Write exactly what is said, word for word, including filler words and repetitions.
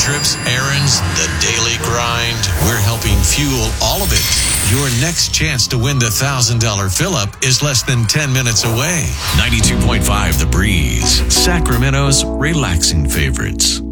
trips, errands, the daily grind. We're helping fuel all of it. Your next chance to win the one thousand dollars fill-up is less than ten minutes away. ninety-two point five The Breeze, Sacramento's relaxing favorites.